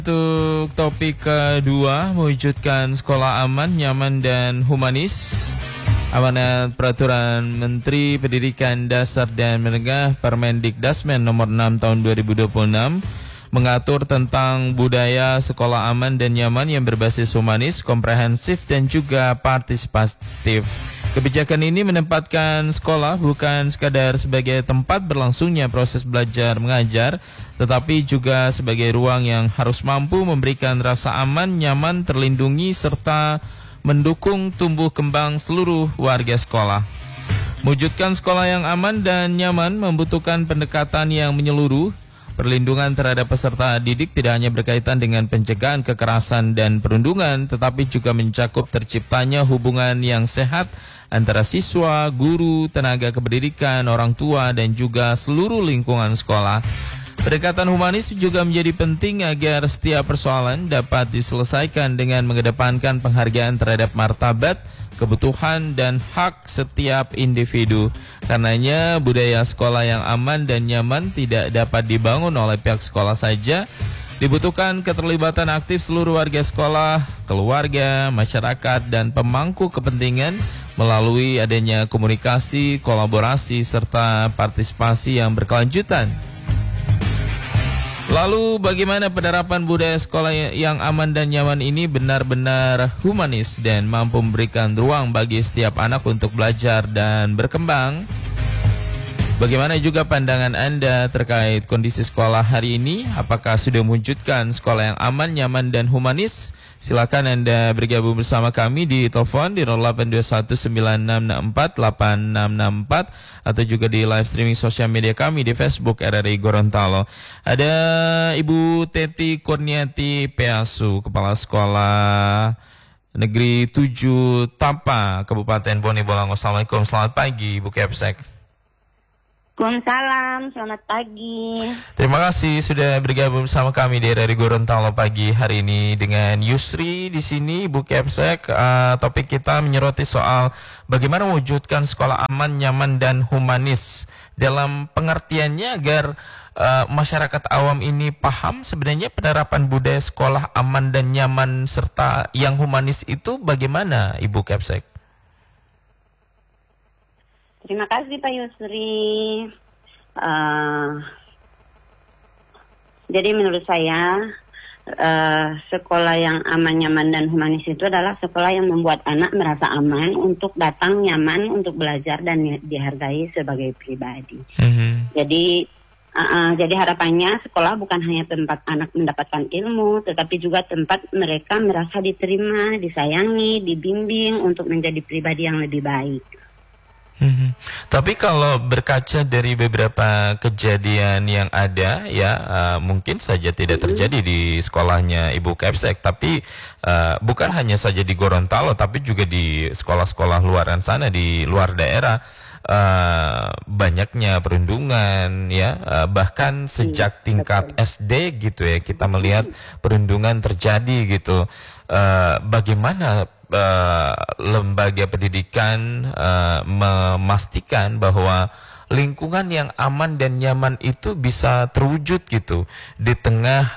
Untuk topik kedua, mewujudkan sekolah aman, nyaman, dan humanis. Amanat Peraturan Menteri Pendidikan Dasar dan Menengah Permendikdasmen nomor 6 tahun 2026 mengatur tentang budaya sekolah aman dan nyaman yang berbasis humanis, komprehensif, dan juga partisipatif. Kebijakan ini menempatkan sekolah bukan sekadar sebagai tempat berlangsungnya proses belajar mengajar, tetapi juga sebagai ruang yang harus mampu memberikan rasa aman, nyaman, terlindungi, serta mendukung tumbuh kembang seluruh warga sekolah. Mewujudkan sekolah yang aman dan nyaman membutuhkan pendekatan yang menyeluruh. Perlindungan terhadap peserta didik tidak hanya berkaitan dengan pencegahan kekerasan dan perundungan, tetapi juga mencakup terciptanya hubungan yang sehat antara siswa, guru, tenaga kependidikan, orang tua, dan juga seluruh lingkungan sekolah. Pendekatan humanis juga menjadi penting agar setiap persoalan dapat diselesaikan dengan mengedepankan penghargaan terhadap martabat, kebutuhan, dan hak setiap individu. Karenanya budaya sekolah yang aman dan nyaman tidak dapat dibangun oleh pihak sekolah saja. Dibutuhkan keterlibatan aktif seluruh warga sekolah, keluarga, masyarakat, dan pemangku kepentingan melalui adanya komunikasi, kolaborasi, serta partisipasi yang berkelanjutan. Lalu bagaimana penerapan budaya sekolah yang aman dan nyaman ini benar-benar humanis dan mampu memberikan ruang bagi setiap anak untuk belajar dan berkembang? Bagaimana juga pandangan Anda terkait kondisi sekolah hari ini? Apakah sudah mewujudkan sekolah yang aman, nyaman, dan humanis? Silakan Anda bergabung bersama kami di telepon di 082196648664 atau juga di live streaming sosial media kami di Facebook RRI Gorontalo. Ada Ibu Teti Kurniati Peasu, Kepala Sekolah Negeri 7 Tapa, Kabupaten Bone Bolango. Assalamualaikum, selamat pagi Ibu Kepsek. Waalaikumsalam, selamat pagi. Terima kasih sudah bergabung bersama kami di RRI Gorontalo pagi hari ini dengan Yusri di sini, Ibu Kepsek. Topik kita menyoroti soal bagaimana mewujudkan sekolah aman, nyaman, dan humanis dalam pengertiannya agar masyarakat awam ini paham sebenarnya penerapan budaya sekolah aman dan nyaman serta yang humanis itu bagaimana, Ibu Kepsek? Terima kasih Pak Yusri. Jadi menurut saya sekolah yang aman, nyaman, dan humanis itu adalah sekolah yang membuat anak merasa aman untuk datang, nyaman untuk belajar dan dihargai sebagai pribadi. Jadi harapannya sekolah bukan hanya tempat anak mendapatkan ilmu, tetapi juga tempat mereka merasa diterima, disayangi, dibimbing untuk menjadi pribadi yang lebih baik. Tapi kalau berkaca dari beberapa kejadian yang ada ya, mungkin saja tidak terjadi di sekolahnya Ibu Kepsek, tapi bukan hanya saja di Gorontalo tapi juga di sekolah-sekolah luaran sana, di luar daerah, banyaknya perundungan ya, bahkan sejak tingkat SD gitu ya kita melihat perundungan terjadi gitu. Bagaimana lembaga pendidikan memastikan bahwa lingkungan yang aman dan nyaman itu bisa terwujud gitu di tengah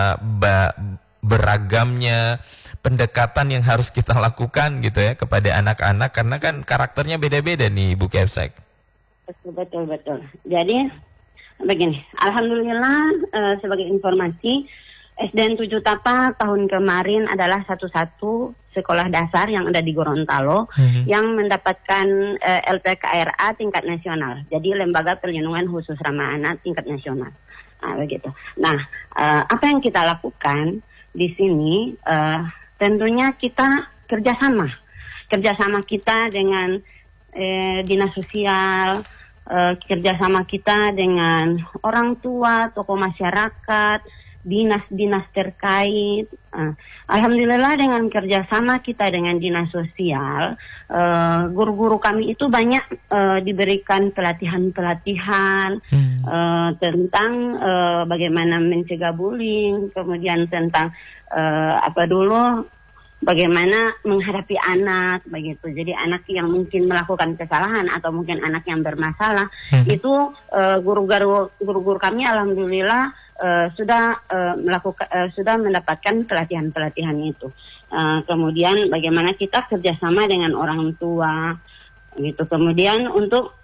beragamnya pendekatan yang harus kita lakukan gitu ya kepada anak-anak, karena kan karakternya beda-beda nih Ibu Kepsek. Betul. Jadi begini, alhamdulillah sebagai informasi SDN 7 Tapa tahun kemarin adalah satu-satu sekolah dasar yang ada di Gorontalo yang mendapatkan LPKRA tingkat nasional. Jadi Lembaga Perlindungan Khusus Ramah Anak tingkat nasional. Begitu. Nah, apa yang kita lakukan di sini tentunya kita kerjasama kita dengan dinas sosial, kerjasama kita dengan orang tua, tokoh masyarakat, dinas-dinas terkait. Alhamdulillah dengan kerjasama kita dengan dinas sosial, guru-guru kami itu banyak diberikan pelatihan-pelatihan tentang bagaimana mencegah bullying, kemudian tentang bagaimana menghadapi anak begitu. Jadi anak yang mungkin melakukan kesalahan atau mungkin anak yang bermasalah itu guru-guru kami alhamdulillah sudah sudah mendapatkan pelatihan itu. Kemudian bagaimana kita kerjasama dengan orang tua gitu. Kemudian untuk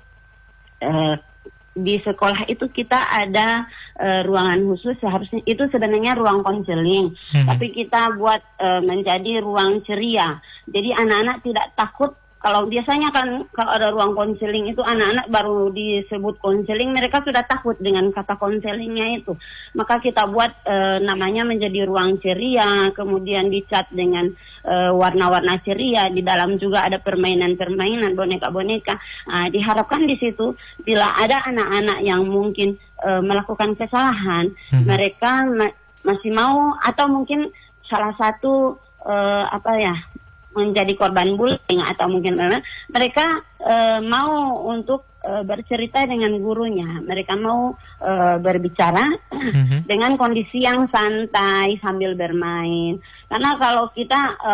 di sekolah itu kita ada ruangan khusus, seharusnya itu sebenarnya ruang konseling, tapi kita buat menjadi ruang ceria. Jadi anak-anak tidak takut. Kalau biasanya kan kalau ada ruang konseling itu anak-anak baru disebut konseling mereka sudah takut dengan kata konselingnya itu. Maka kita buat namanya menjadi ruang ceria, kemudian dicat dengan warna-warna ceria. Di dalam juga ada permainan-permainan, boneka-boneka. Diharapkan di situ bila ada anak-anak yang mungkin melakukan kesalahan, mereka masih mau atau mungkin salah satu menjadi korban bullying atau mungkin mereka mau untuk bercerita dengan gurunya. Mereka mau berbicara dengan kondisi yang santai sambil bermain. Karena kalau kita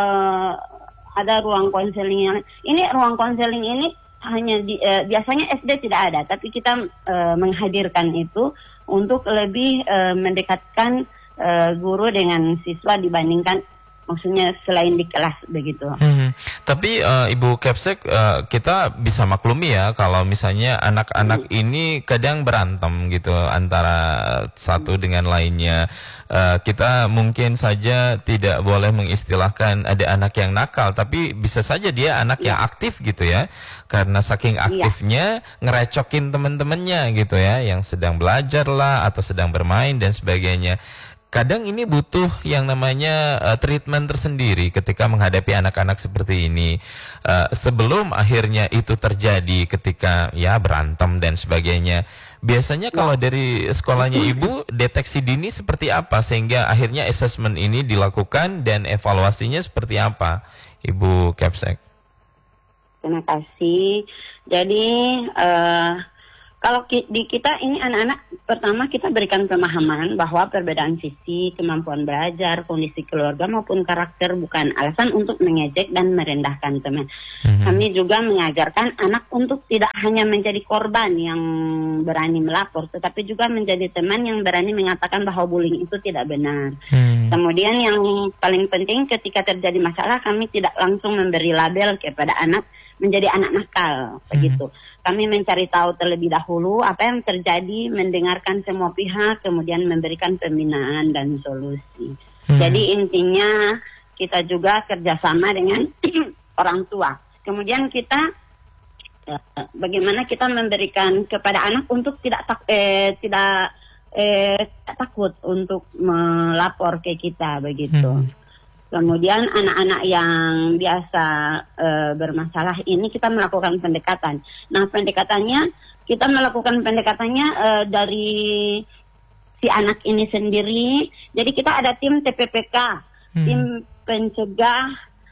ada ruang konseling ruang konseling ini hanya biasanya SD tidak ada, tapi kita menghadirkan itu untuk lebih mendekatkan guru dengan siswa dibandingkan maksudnya selain di kelas begitu. Tapi Ibu Kepsek, kita bisa maklumi ya kalau misalnya anak-anak ini kadang berantem gitu antara satu dengan lainnya. Kita mungkin saja tidak boleh mengistilahkan ada anak yang nakal, tapi bisa saja dia anak yang aktif gitu ya. Karena saking aktifnya ngerecokin teman-temannya gitu ya, yang sedang belajar lah atau sedang bermain dan sebagainya. Kadang ini butuh yang namanya treatment tersendiri ketika menghadapi anak-anak seperti ini. Sebelum akhirnya itu terjadi ketika ya berantem dan sebagainya. Biasanya kalau dari sekolahnya Ibu, deteksi dini seperti apa sehingga akhirnya assessment ini dilakukan dan evaluasinya seperti apa, Ibu Kepsek? Terima kasih. Jadi kalau di kita ini anak-anak, pertama kita berikan pemahaman bahwa perbedaan fisik, kemampuan belajar, kondisi keluarga maupun karakter bukan alasan untuk mengejek dan merendahkan teman. Kami juga mengajarkan anak untuk tidak hanya menjadi korban yang berani melapor, tetapi juga menjadi teman yang berani mengatakan bahwa bullying itu tidak benar. Kemudian yang paling penting ketika terjadi masalah, kami tidak langsung memberi label kepada anak menjadi anak nakal, begitu. Kami mencari tahu terlebih dahulu apa yang terjadi, mendengarkan semua pihak, kemudian memberikan pembinaan dan solusi. Jadi intinya kita juga kerjasama dengan orang tua. Kemudian kita bagaimana kita memberikan kepada anak untuk tidak takut untuk melapor ke kita, begitu. Kemudian anak-anak yang biasa bermasalah ini kita melakukan pendekatan. Nah, kita melakukan pendekatannya dari si anak ini sendiri. Jadi kita ada tim TPPK, tim pencegah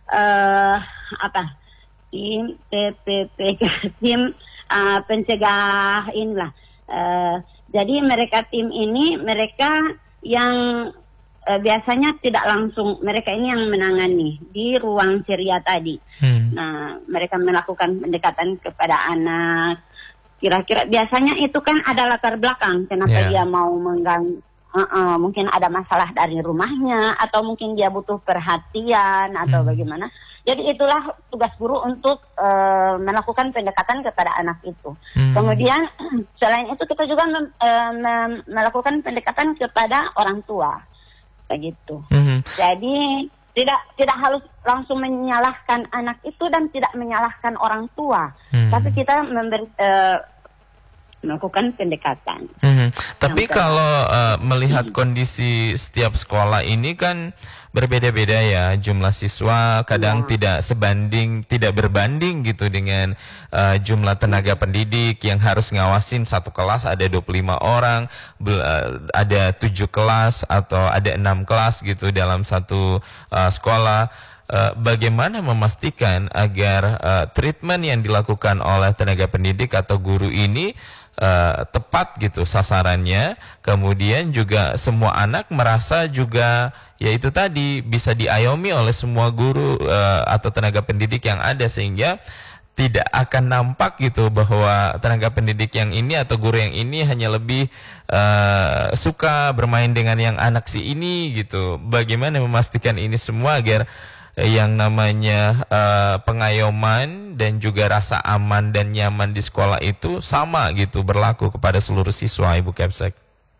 tim TPPK, tim pencegah inilah. Jadi tim ini mereka yang biasanya tidak langsung, mereka ini yang menangani di ruang ceria tadi. Nah, mereka melakukan pendekatan kepada anak. Kira-kira biasanya itu kan ada latar belakang kenapa dia mau mengganggu. Mungkin ada masalah dari rumahnya atau mungkin dia butuh perhatian atau bagaimana. Jadi itulah tugas guru untuk melakukan pendekatan kepada anak itu. Kemudian selain itu kita juga melakukan pendekatan kepada orang tua. Begitu. Jadi tidak harus langsung menyalahkan anak itu dan tidak menyalahkan orang tua, tapi kita melakukan pendekatan. Tapi kalau melihat kondisi setiap sekolah ini kan berbeda-beda ya, jumlah siswa kadang tidak berbanding gitu dengan jumlah tenaga pendidik yang harus ngawasin satu kelas ada 25 orang, ada 7 kelas atau ada 6 kelas gitu dalam satu sekolah. Bagaimana memastikan agar treatment yang dilakukan oleh tenaga pendidik atau guru ini tepat gitu sasarannya, kemudian juga semua anak merasa juga yaitu tadi bisa diayomi oleh semua guru atau tenaga pendidik yang ada, sehingga tidak akan nampak gitu bahwa tenaga pendidik yang ini atau guru yang ini hanya lebih suka bermain dengan yang anak si ini gitu. Bagaimana memastikan ini semua agar yang namanya pengayoman dan juga rasa aman dan nyaman di sekolah itu sama gitu, berlaku kepada seluruh siswa, Ibu Kepsek?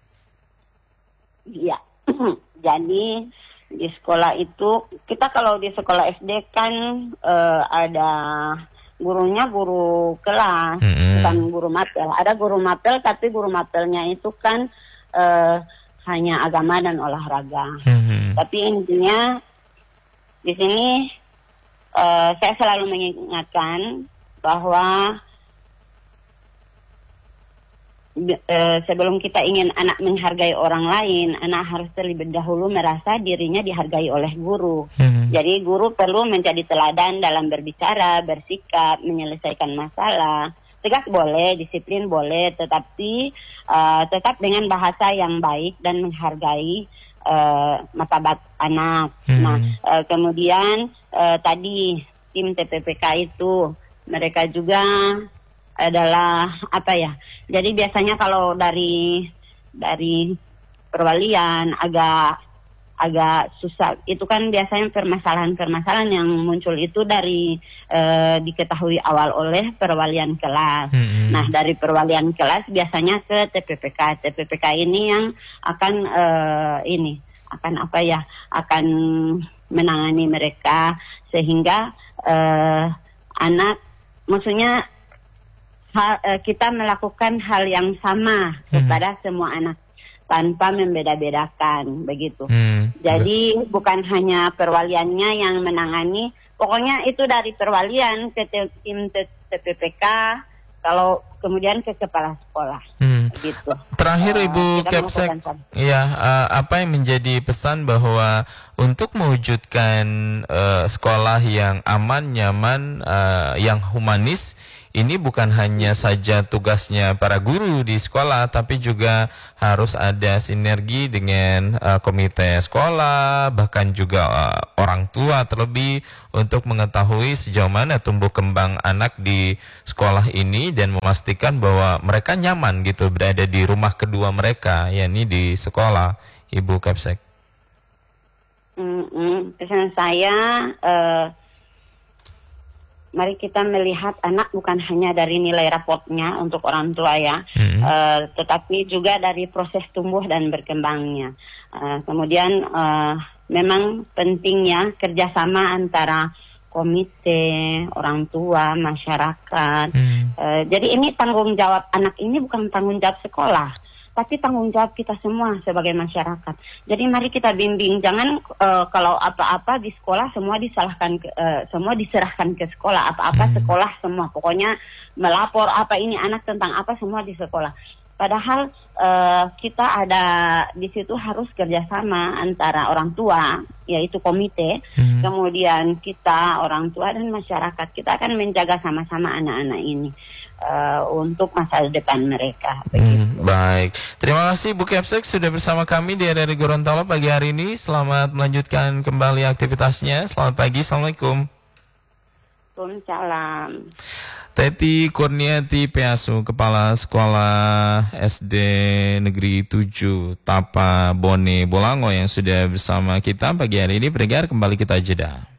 Iya. Jadi di sekolah itu, kita kalau di sekolah SD kan ada gurunya guru kelas, bukan guru mapel. Ada guru mapel, tapi guru mapelnya itu kan hanya agama dan olahraga. Tapi intinya di sini saya selalu mengingatkan bahwa sebelum kita ingin anak menghargai orang lain, anak harus terlebih dahulu merasa dirinya dihargai oleh guru. Jadi guru perlu menjadi teladan dalam berbicara, bersikap, menyelesaikan masalah. Tegas boleh, disiplin boleh, tetapi tetap dengan bahasa yang baik dan menghargai martabat anak. Nah, kemudian tadi tim TPPK itu mereka juga adalah apa ya? Jadi biasanya kalau dari perwalian agak susah. Itu kan biasanya permasalahan yang muncul itu dari diketahui awal oleh perwalian kelas. Nah, dari perwalian kelas biasanya ke TPPK. TPPK ini yang akan akan menangani mereka sehingga anak, maksudnya kita melakukan hal yang sama kepada semua anak tanpa membeda-bedakan begitu. Jadi bukan hanya perwaliannya yang menangani, pokoknya itu dari perwalian ke tim TPPK, kalau kemudian ke kepala sekolah. Gitu. Terakhir Ibu Kepsek, ya apa yang menjadi pesan bahwa untuk mewujudkan sekolah yang aman, nyaman, yang humanis, ini bukan hanya saja tugasnya para guru di sekolah, tapi juga harus ada sinergi dengan komite sekolah, bahkan juga orang tua terlebih, untuk mengetahui sejauh mana tumbuh kembang anak di sekolah ini dan memastikan bahwa mereka nyaman gitu berada di rumah kedua mereka, yakni di sekolah, Ibu Kepsek. Pesan saya, mari kita melihat anak bukan hanya dari nilai rapotnya untuk orang tua ya, tetapi juga dari proses tumbuh dan berkembangnya. Kemudian memang pentingnya kerjasama antara komite, orang tua, masyarakat. Jadi ini tanggung jawab anak ini bukan tanggung jawab sekolah, tapi tanggung jawab kita semua sebagai masyarakat. Jadi mari kita bimbing, jangan kalau apa-apa di sekolah semua diserahkan ke sekolah, apa-apa sekolah semua, pokoknya melapor apa ini anak tentang apa semua di sekolah. Padahal kita ada di situ harus kerjasama antara orang tua, yaitu komite, kemudian kita orang tua dan masyarakat. Kita akan menjaga sama-sama anak-anak ini untuk masa depan mereka. Baik, terima kasih Bu Kepsek sudah bersama kami di RRI Gorontalo pagi hari ini. Selamat melanjutkan kembali aktivitasnya. Selamat pagi, Assalamualaikum. Waalaikumsalam. Teti Kurniati PASU, Kepala Sekolah SD Negeri 7 Tapa Bone Bolango yang sudah bersama kita pagi hari ini. Pendengar, kembali kita jeda.